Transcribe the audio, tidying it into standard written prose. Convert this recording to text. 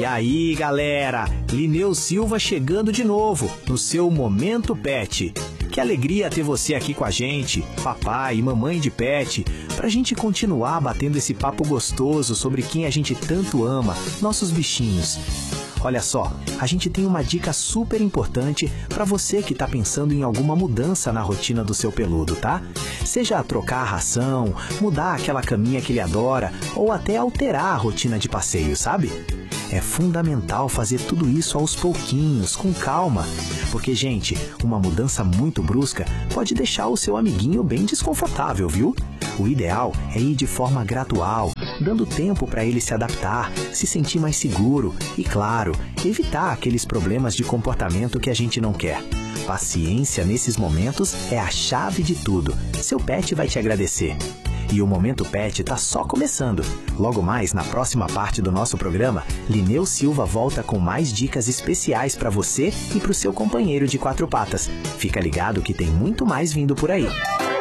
aí, galera, Lineu Silva chegando de novo no seu Momento Pet. Que alegria ter você aqui com a gente, papai e mamãe de pet, pra gente continuar batendo esse papo gostoso sobre quem a gente tanto ama, nossos bichinhos. Olha só, a gente tem uma dica super importante para você que tá pensando em alguma mudança na rotina do seu peludo, tá? Seja trocar a ração, mudar aquela caminha que ele adora ou até alterar a rotina de passeio, sabe? É fundamental fazer tudo isso aos pouquinhos, com calma. Porque, gente, uma mudança muito brusca pode deixar o seu amiguinho bem desconfortável, viu? O ideal é ir de forma gradual, dando tempo para ele se adaptar, se sentir mais seguro e, claro, evitar aqueles problemas de comportamento que a gente não quer. Paciência nesses momentos é a chave de tudo. Seu pet vai te agradecer. E o Momento Pet tá só começando. Logo mais, na próxima parte do nosso programa, Lineu Silva volta com mais dicas especiais para você e para o seu companheiro de quatro patas. Fica ligado que tem muito mais vindo por aí.